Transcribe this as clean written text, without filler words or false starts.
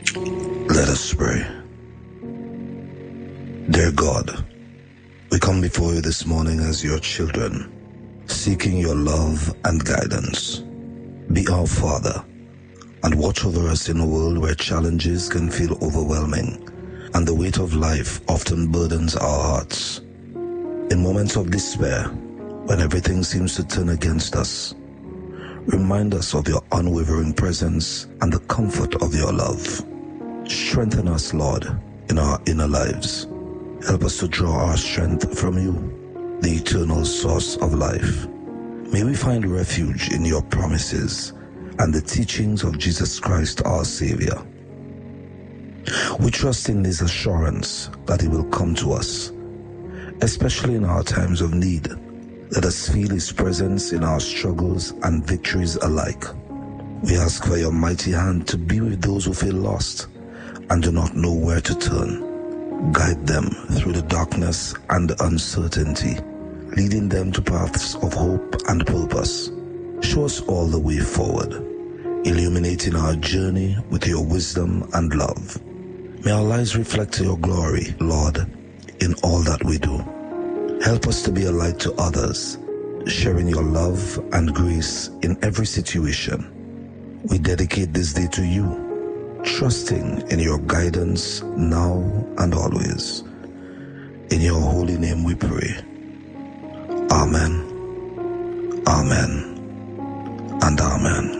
Let us pray. Dear God, we come before you this morning as your children, seeking your love and guidance. Be our Father, and watch over us in a world where challenges can feel overwhelming, and the weight of life often burdens our hearts. In moments of despair, when everything seems to turn against us, remind us of your unwavering presence and the comfort of your love. Strengthen us, Lord, in our inner lives. Help us to draw our strength from you, the eternal source of life. May we find refuge in your promises and the teachings of Jesus Christ, our Savior. We trust in this assurance that he will come to us, especially in our times of need. Let us feel his presence in our struggles and victories alike. We ask for your mighty hand to be with those who feel lost and do not know where to turn. Guide them through the darkness and uncertainty, leading them to paths of hope and purpose. Show us all the way forward, illuminating our journey with your wisdom and love. May our lives reflect your glory, Lord, in all that we do. Help us to be a light to others, sharing your love and grace in every situation. We dedicate this day to you, trusting in your guidance now and always. In your holy name we pray. Amen, amen, and amen.